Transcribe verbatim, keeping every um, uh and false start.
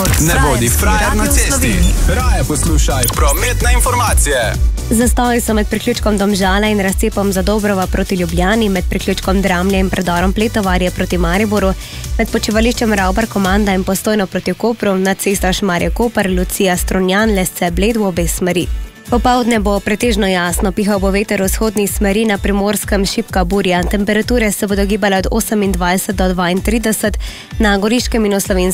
Ne bodi frajer na cesti. Raje poslušaj prometne informacije. Zastoji so med priključkom Domžale in razcepom Zadobrova proti Ljubljani, med priključkom Dramlje in predorom Pletovarje proti Mariboru, med počivališčem Ravbar Komanda in Postojno proti Kopru, na cestah Šmarje-Koper, Lucija Strunjan, Lesce-Bled v obe smeri. Popoldne bo pretežno jasno, pihal bo veter vzhodnih smeri, na Primorskem šibka burja. Temperature se bodo gibale od osemindvajset do dvaintrideset, na Goriškem in v Slovenskem